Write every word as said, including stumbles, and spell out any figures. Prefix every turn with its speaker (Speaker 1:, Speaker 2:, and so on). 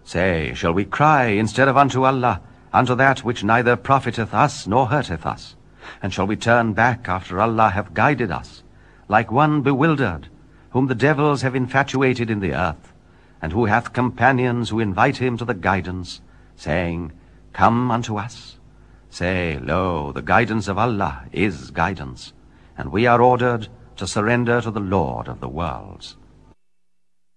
Speaker 1: Say, shall we cry instead of unto Allah, unto that which neither profiteth us nor hurteth us? And shall we turn back after Allah hath guided us, like one bewildered, whom the devils have infatuated in the earth, and who hath companions who invite him to the guidance, saying, Come unto us? Say, lo, the guidance of Allah is guidance, and we are ordered to surrender to the Lord of the worlds.